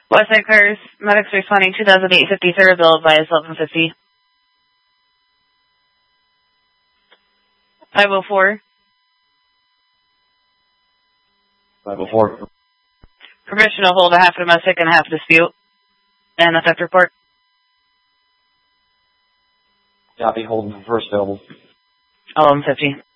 Westside Cars, medics responding 2008-50 Sarah Bill, advised 1150. 504. 504. Permission to hold a half domestic and a half dispute. And a theft report. Copy, holding first available. 1150.